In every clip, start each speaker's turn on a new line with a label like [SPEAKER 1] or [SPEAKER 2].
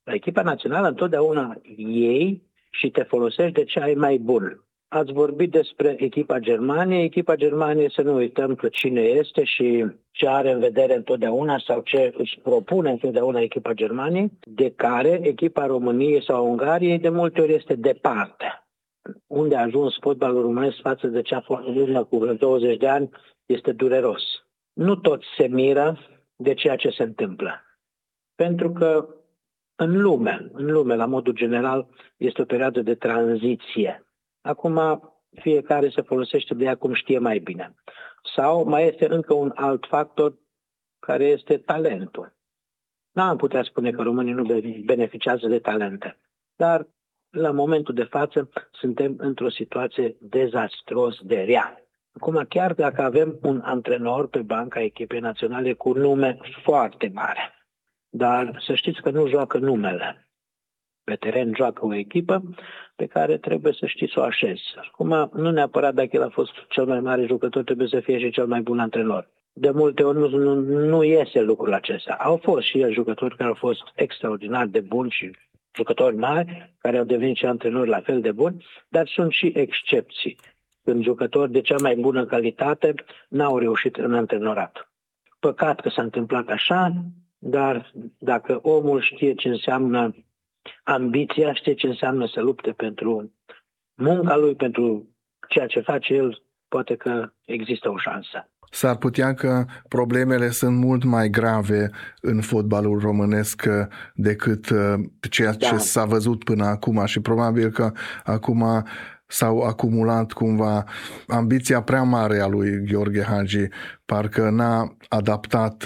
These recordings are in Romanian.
[SPEAKER 1] Echipa națională întotdeauna iei și te folosești de ce ai mai bun. Ați vorbit despre echipa Germaniei. Echipa Germaniei, să nu uităm că cine este și ce are în vedere întotdeauna sau ce își propune întotdeauna echipa Germaniei, de care echipa României sau Ungariei de multe ori este departe. Unde a ajuns fotbalul românesc față de ce a fost în urmă cu 20 de ani este dureros. Nu toți se miră de ceea ce se întâmplă. Pentru că în lume, la modul general, este o perioadă de tranziție. Acum fiecare se folosește de ea cum știe mai bine. Sau mai este încă un alt factor care este talentul. N-am putea spune că românii nu beneficiază de talente, dar la momentul de față suntem într-o situație dezastros de rea. Acum, chiar dacă avem un antrenor pe banca echipei naționale cu nume foarte mare, dar să știți că nu joacă numele. Pe teren joacă o echipă pe care trebuie să știți să o așezi. Acum, nu neapărat dacă el a fost cel mai mare jucător, trebuie să fie și cel mai bun antrenor. De multe ori nu iese lucrul acesta. Au fost și el jucători care au fost extraordinar de buni și jucători mari, care au devenit și antrenori la fel de buni, dar sunt și excepții. Când jucători de cea mai bună calitate n-au reușit în antrenorat. Păcat că s-a întâmplat așa, dar dacă omul știe ce înseamnă ambiția, știe ce înseamnă să lupte pentru munca lui, pentru ceea ce face el, poate că există o șansă.
[SPEAKER 2] S-ar putea că problemele sunt mult mai grave în fotbalul românesc decât ceea ce s-a văzut până acum și probabil că acum s-au acumulat cumva ambiția prea mare a lui Gheorghe Hagi, parcă n-a adaptat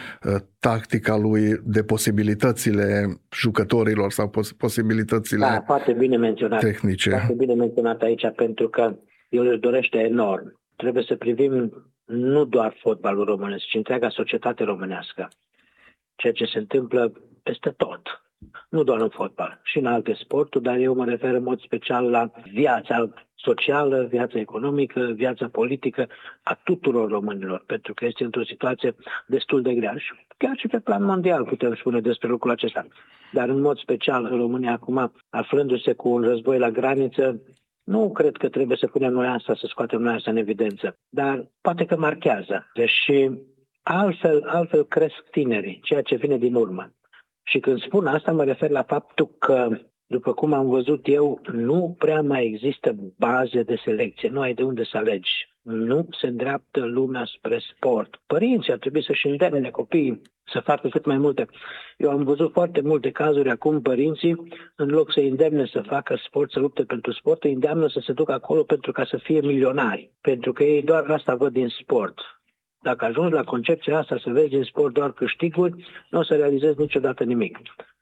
[SPEAKER 2] tactica lui de posibilitățile jucătorilor sau posibilitățile
[SPEAKER 1] foarte bine menționat,
[SPEAKER 2] tehnice.
[SPEAKER 1] Foarte bine menționat aici, pentru că el își dorește enorm. Trebuie să privim nu doar fotbalul românesc, ci întreaga societate românească. Ceea ce se întâmplă peste tot. Nu doar în fotbal, și în alte sporturi, dar eu mă refer în mod special la viața socială, viața economică, viața politică a tuturor românilor, pentru că este într-o situație destul de grea. Și chiar și pe plan mondial putem spune despre lucrul acesta. Dar în mod special în România acum, aflându-se cu un război la graniță, nu cred că trebuie să punem noi asta, să scoatem noi asta în evidență, dar poate că marchează. Deși altfel cresc tinerii, ceea ce vine din urmă. Și când spun asta, mă refer la faptul că, după cum am văzut eu, nu prea mai există baze de selecție. Nu ai de unde să alegi. Nu se îndreaptă lumea spre sport. Părinții ar trebui să-și îndemne copiii să facă cât mai multe. Eu am văzut foarte multe cazuri acum, părinții, în loc să îndemne să facă sport, să lupte pentru sport, îi îndeamnă să se ducă acolo pentru ca să fie milionari. Pentru că ei doar asta văd din sport. Dacă ajungi la concepția asta să vezi din sport doar câștiguri, nu o să realizezi niciodată nimic.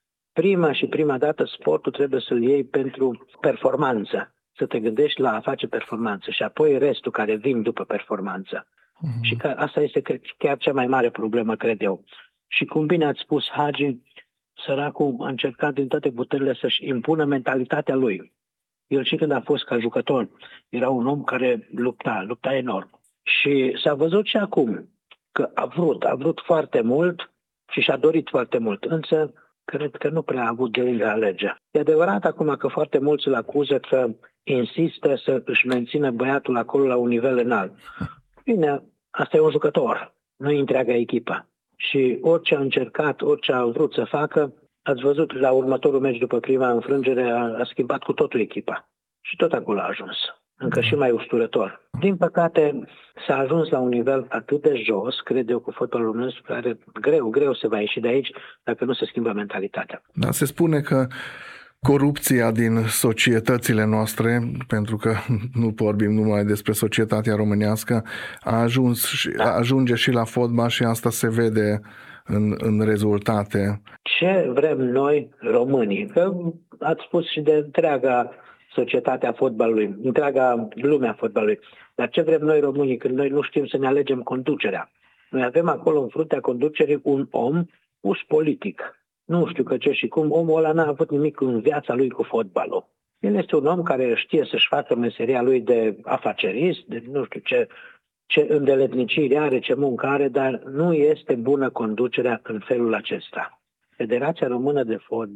[SPEAKER 1] Prima dată sportul trebuie să-l iei pentru performanță, să te gândești la a face performanță și apoi restul care vin după performanță. Și că asta este chiar cea mai mare problemă, cred eu. Și cum bine ați spus, Hagi, săracul a încercat din toate puterile să-și impună mentalitatea lui. El și când a fost ca jucător, era un om care lupta enorm. Și s-a văzut și acum că a vrut foarte mult și și-a dorit foarte mult, însă cred că nu prea a avut de unde alege. E adevărat acum că foarte mulți îl acuză că insistă să își mențină băiatul acolo la un nivel înalt. Bine, asta e un jucător, nu e întreaga echipă. Și orice a încercat, orice a vrut să facă, ați văzut la următorul meci după prima înfrângere a schimbat cu totul echipa. Și tot acolo a ajuns. Încă și mai usturător. Din păcate, s-a ajuns la un nivel atât de jos, cred eu, cu fotbalul românesc, care greu se va ieși de aici dacă nu se schimbă mentalitatea.
[SPEAKER 2] Da, se spune că corupția din societățile noastre, pentru că nu vorbim numai despre societatea românească, ajunge și la fotbal și asta se vede în rezultate.
[SPEAKER 1] Ce vrem noi, românii? Că ați spus și de întreaga societatea fotbalului, întreaga lumea fotbalului. Dar ce vrem noi românii când noi nu știm să ne alegem conducerea? Noi avem acolo în fruntea conducerii un om pus politic. Nu știu că ce și cum, omul ăla n-a avut nimic în viața lui cu fotbalul. El este un om care știe să-și facă meseria lui de afacerist, de nu știu ce îndeletnicire are, ce muncă are, dar nu este bună conducerea în felul acesta. Federația Română de Fotbal